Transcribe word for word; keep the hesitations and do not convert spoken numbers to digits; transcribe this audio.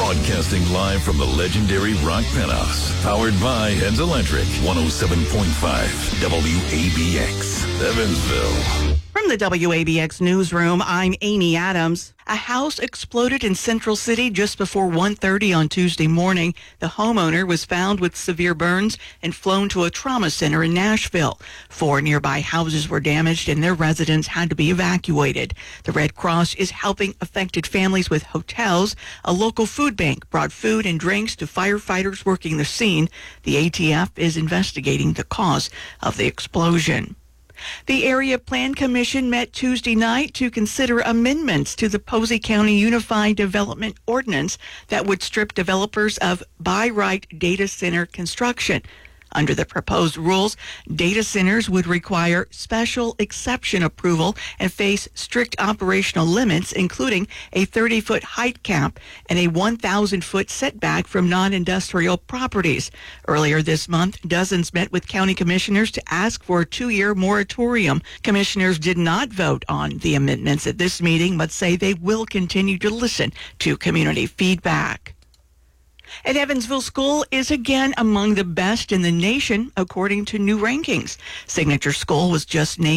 Broadcasting live from the legendary Rock Penthouse. Powered by Heads Electric. one oh seven point five W A B X. Evansville. From the W A B X newsroom, I'm Amy Adams. A house exploded in Central City just before one thirty on Tuesday morning. The homeowner was found with severe burns and flown to a trauma center in Nashville. Four nearby houses were damaged and their residents had to be evacuated. The Red Cross is helping affected families with hotels. A local food bank brought food and drinks to firefighters working the scene. The A T F is investigating the cause of the explosion. The Area Plan Commission met Tuesday night to consider amendments to the Posey County Unified Development Ordinance that would strip developers of by-right data center construction. Under the proposed rules, data centers would require special exception approval and face strict operational limits, including a thirty-foot height cap and a one thousand foot setback from non-industrial properties. Earlier this month, dozens met with county commissioners to ask for a two-year moratorium. Commissioners did not vote on the amendments at this meeting, but say they will continue to listen to community feedback. An Evansville school is again among the best in the nation, according to new rankings. Signature School was just named